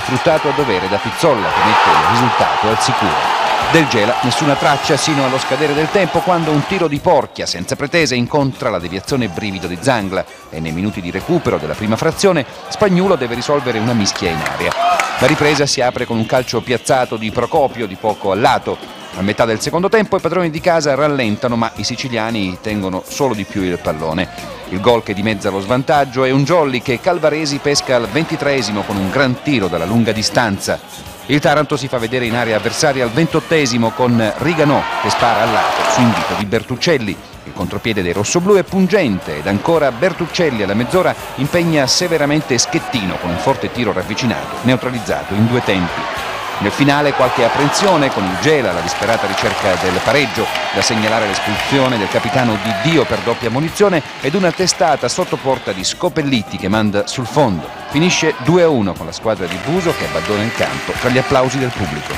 sfruttato a dovere da Pizzolla, che mette il risultato al sicuro. Del Gela nessuna traccia sino allo scadere del tempo, quando un tiro di Porchia senza pretese incontra la deviazione brivido di Zangla e nei minuti di recupero della prima frazione Spagnuolo deve risolvere una mischia in area. La ripresa si apre con un calcio piazzato di Procopio di poco a lato. A metà del secondo tempo i padroni di casa rallentano, ma i siciliani tengono solo di più il pallone. Il gol che dimezza lo svantaggio è un jolly che Calvaresi pesca al 23esimo con un gran tiro dalla lunga distanza. Il Taranto si fa vedere in area avversaria al 28esimo con Riganò che spara al lato su invito di Bertuccelli. Il contropiede dei rossoblù è pungente ed ancora Bertuccelli alla mezz'ora impegna severamente Schettino con un forte tiro ravvicinato, neutralizzato in due tempi. Nel finale qualche apprensione con il Gela alla disperata ricerca del pareggio, da segnalare l'espulsione del capitano Di Dio per doppia ammonizione ed una testata sotto porta di Scopelliti che manda sul fondo. Finisce 2-1 con la squadra di Buso che abbandona il campo tra gli applausi del pubblico.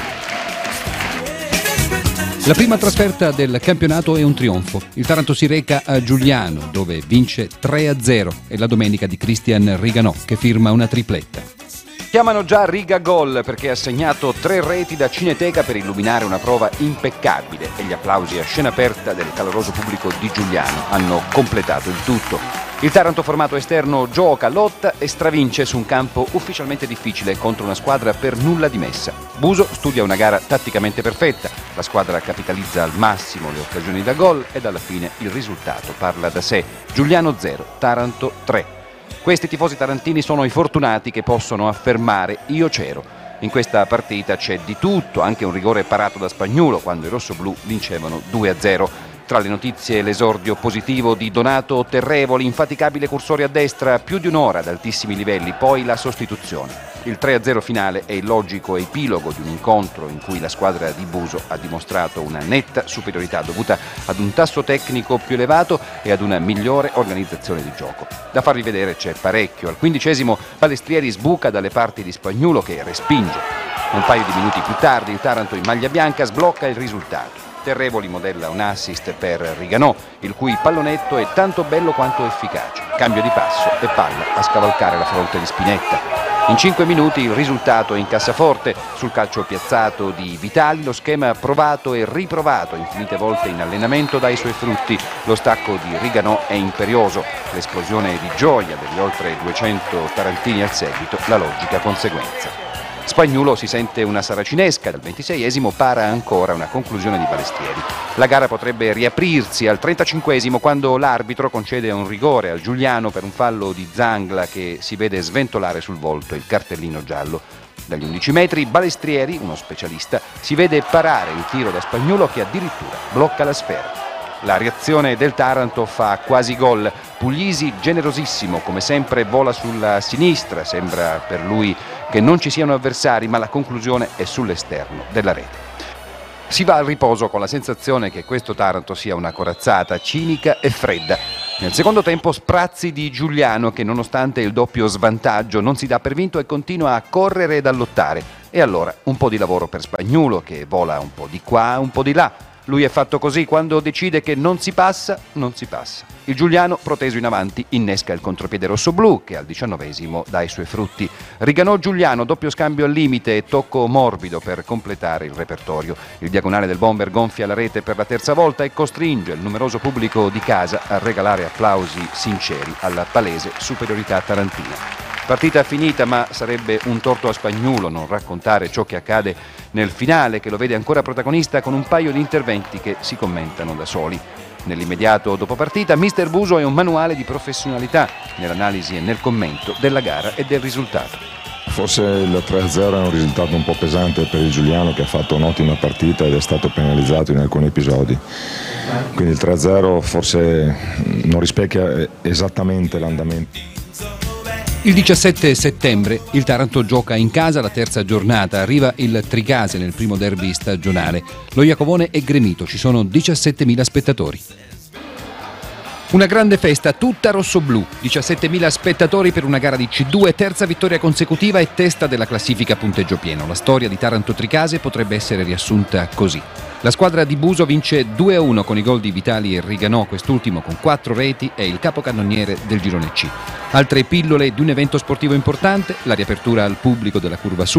La prima trasferta del campionato è un trionfo. Il Taranto si reca a Giuliano dove vince 3-0 e la domenica di Cristian Riganò che firma una tripletta. Chiamano già Riga Gol perché ha segnato 3 reti da Cineteca per illuminare una prova impeccabile e gli applausi a scena aperta del caloroso pubblico di Giuliano hanno completato il tutto. Il Taranto formato esterno gioca, lotta e stravince su un campo ufficialmente difficile contro una squadra per nulla dimessa. Buso studia una gara tatticamente perfetta, la squadra capitalizza al massimo le occasioni da gol ed alla fine il risultato parla da sé. Giuliano 0, Taranto 3. Questi tifosi tarantini sono i fortunati che possono affermare io c'ero. In questa partita c'è di tutto, anche un rigore parato da Spagnuolo quando i rossoblù vincevano 2-0. Tra le notizie l'esordio positivo di Donato Terrevoli, infaticabile cursore a destra, più di un'ora ad altissimi livelli, poi la sostituzione. Il 3-0 finale è il logico epilogo di un incontro in cui la squadra di Buso ha dimostrato una netta superiorità dovuta ad un tasso tecnico più elevato e ad una migliore organizzazione di gioco. Da farvi vedere c'è parecchio. Al 15esimo Palestrieri sbuca dalle parti di Spagnuolo che respinge. Un paio di minuti più tardi il Taranto in maglia bianca sblocca il risultato. Terrevoli modella un assist per Riganò, il cui pallonetto è tanto bello quanto efficace. Cambio di passo e palla a scavalcare la fronte di Spinetta. In 5 minuti il risultato è in cassaforte. Sul calcio piazzato di Vitali lo schema provato e riprovato infinite volte in allenamento dà i suoi frutti. Lo stacco di Riganò è imperioso. L'esplosione di gioia degli oltre 200 tarantini al seguito, la logica conseguenza. Spagnuolo si sente una saracinesca, dal 26esimo para ancora una conclusione di Palestrieri. La gara potrebbe riaprirsi al 35esimo quando l'arbitro concede un rigore al Giuliano per un fallo di Zangla che si vede sventolare sul volto il cartellino giallo. Dagli 11 metri Palestrieri, uno specialista, si vede parare il tiro da Spagnuolo che addirittura blocca la sfera. La reazione del Taranto fa quasi gol. Puglisi, generosissimo, come sempre vola sulla sinistra, sembra per lui che non ci siano avversari, ma la conclusione è sull'esterno della rete. Si va al riposo con la sensazione che questo Taranto sia una corazzata cinica e fredda. Nel secondo tempo sprazzi di Giuliano che nonostante il doppio svantaggio non si dà per vinto e continua a correre ed a lottare. E allora un po' di lavoro per Spagnuolo che vola un po' di qua, un po' di là. Lui è fatto così, quando decide che non si passa, non si passa. Il Giuliano, proteso in avanti, innesca il contropiede rossoblù che al 19esimo dà i suoi frutti. Riganò Giuliano, doppio scambio al limite e tocco morbido per completare il repertorio. Il diagonale del bomber gonfia la rete per la terza volta e costringe il numeroso pubblico di casa a regalare applausi sinceri alla palese superiorità tarantina. Partita finita, ma sarebbe un torto a Spagnuolo non raccontare ciò che accade nel finale, che lo vede ancora protagonista con un paio di interventi che si commentano da soli. Nell'immediato dopopartita, Mister Buso è un manuale di professionalità nell'analisi e nel commento della gara e del risultato. Forse il 3-0 è un risultato un po' pesante per il Giuliano, che ha fatto un'ottima partita ed è stato penalizzato in alcuni episodi. Quindi il 3-0 forse non rispecchia esattamente l'andamento. Il 17 settembre il Taranto gioca in casa la terza giornata, arriva il Tricase nel primo derby stagionale. Lo Iacovone è gremito, ci sono 17.000 spettatori. Una grande festa, tutta rossoblù, 17.000 spettatori per una gara di C2, terza vittoria consecutiva e testa della classifica a punteggio pieno. La storia di Taranto Tricase potrebbe essere riassunta così. La squadra di Buso vince 2-1 con i gol di Vitali e Riganò, quest'ultimo con 4 reti è il capocannoniere del girone C. Altre pillole di un evento sportivo importante, la riapertura al pubblico della Curva Sud.